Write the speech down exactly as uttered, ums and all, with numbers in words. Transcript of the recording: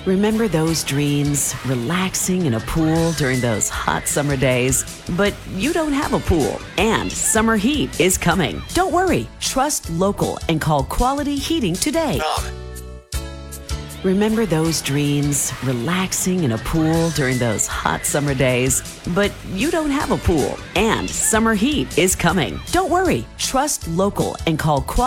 Remember those dreams? Relaxing in a pool during those hot summer days? But you don't have a pool, and summer heat is coming. Don't worry. Trust local and call Quality Heating today. Remember those dreams? Relaxing in a pool during those hot summer days? But you don't have a pool, and summer heat is coming. Don't worry. Trust local and call Quality